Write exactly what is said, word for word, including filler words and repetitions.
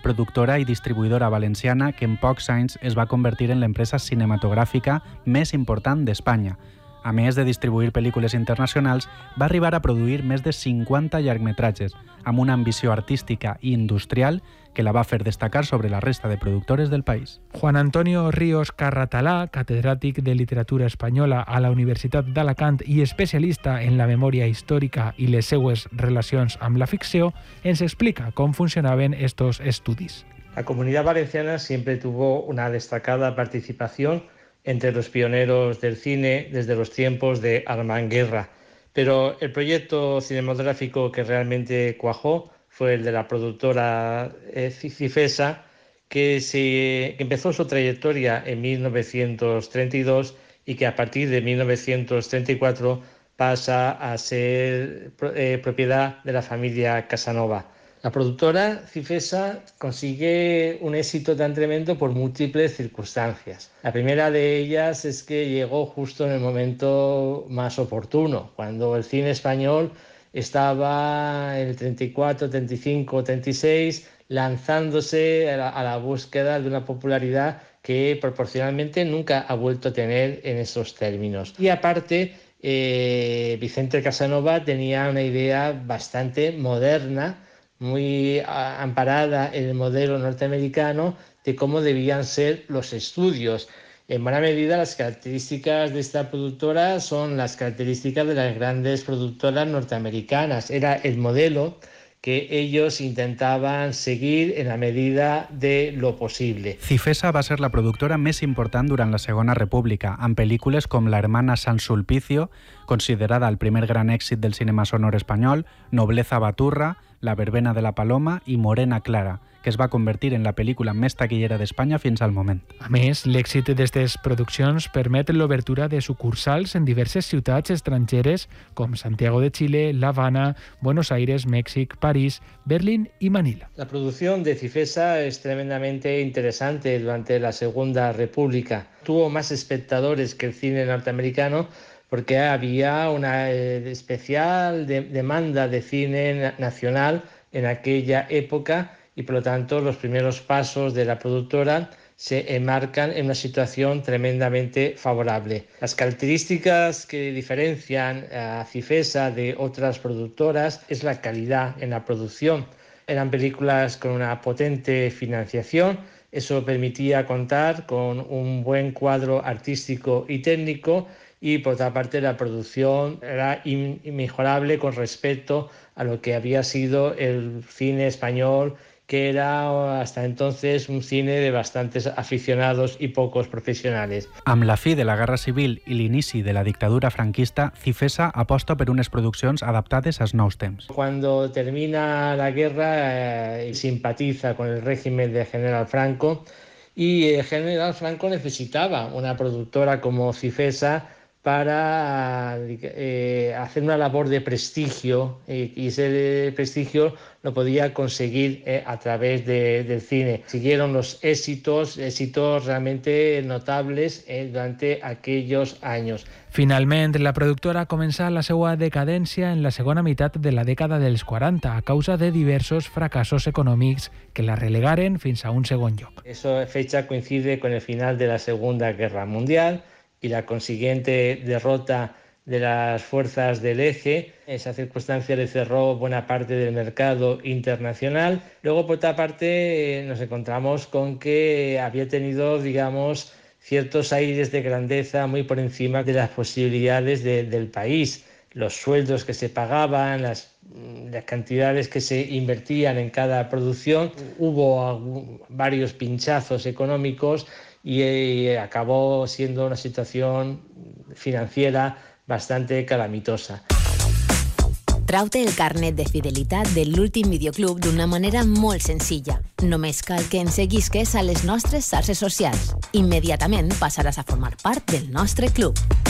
productora i distribuïdora valenciana que en pocs anys es va convertir en l'empresa cinematogràfica més important d'Espanya. A més de distribuir pel·lícules internacionals, va arribar a produir més de cinquanta llargmetratges, amb una ambició artística i industrial que la va fer destacar sobre la resta de productores del país. Juan Antonio Ríos Carratalà, catedràtic de literatura espanyola a la Universitat d'Alacant i especialista en la memòria històrica i les seues relacions amb la ficció, ens explica com funcionaven estos estudis. La Comunidad Valenciana siempre tuvo una destacada participación entre los pioneros del cine desde los tiempos de Armand Guerra. Pero el proyecto cinematográfico que realmente cuajó fue el de la productora eh, Cifesa, que, se, que empezó su trayectoria en mil novecientos treinta y dos y que a partir de mil novecientos treinta y cuatro pasa a ser eh, propiedad de la familia Casanova. La productora Cifesa consigue un éxito tan tremendo por múltiples circunstancias. La primera de ellas es que llegó justo en el momento más oportuno, cuando el cine español estaba en el treinta y cuatro, treinta y cinco, treinta y seis, lanzándose a la, a la búsqueda de una popularidad que proporcionalmente nunca ha vuelto a tener en esos términos. Y aparte, eh, Vicente Casanova tenía una idea bastante moderna, muy amparada en el modelo norteamericano de cómo debían ser los estudios. En buena medida, las características de esta productora son las características de las grandes productoras norteamericanas. Era el modelo que ellos intentaven seguir en la medida de lo possible. Cifesa va ser la productora més important durant la Segona República, amb pel·lícules com La hermana San Sulpicio, considerada el primer gran èxit del cinema sonor espanyol, Nobleza Baturra, La verbena de la Paloma i Morena Clara, que es va convertir en la pel·lícula més taquillera d'Espanya fins al moment. A més, l'èxit d'aquestes produccions permet l'obertura de sucursals en diverses ciutats estrangeres com Santiago de Chile, La Habana, Buenos Aires, Mèxic, París, Berlín y Manila. La producción de Cifesa es tremendamente interesante durante la Segunda República. Tuvo más espectadores que el cine norteamericano porque había una especial de- demanda de cine nacional en aquella época y por lo tanto los primeros pasos de la productora se enmarcan en una situación tremendamente favorable. Las características que diferencian a Cifesa de otras productoras es la calidad en la producción. Eran películas con una potente financiación, eso permitía contar con un buen cuadro artístico y técnico y por otra parte la producción era inmejorable con respecto a lo que había sido el cine español, que era hasta entonces un cine de bastantes aficionados y pocos profesionales. Amb la fi de la Guerra Civil i l'inici de la dictadura franquista, Cifesa aposta per unes produccions adaptades als nous temps. Cuando termina la guerra, eh, simpatiza con el régimen de General Franco y el General Franco necesitaba una productora como Cifesa para eh, hacer una labor de prestigio eh, y ese prestigio lo podía conseguir eh, a través de, del cine. Siguieron los éxitos, éxitos realmente notables eh, durante aquellos años. Finalment, la productora comença la seva decadència en la segona meitat de la dècada dels quaranta a causa de diversos fracassos econòmics que la relegaren fins a un segon lloc. Esa fecha coincide con el final de la Segunda Guerra Mundial y la consiguiente derrota de las fuerzas del eje. Esa circunstancia le cerró buena parte del mercado internacional. Luego, por otra parte, nos encontramos con que había tenido, digamos, ciertos aires de grandeza muy por encima de las posibilidades de, del país. Los sueldos que se pagaban, las, las cantidades que se invertían en cada producción. Hubo varios pinchazos económicos y eh, acabó siendo una situación financiera bastante calamitosa. Trau-te el carnet de fidelitat de l'últim videoclub d'una manera molt senzilla. Només cal que ens seguisques a les nostres xarxes socials. Immediatament passaràs a formar part del nostre club.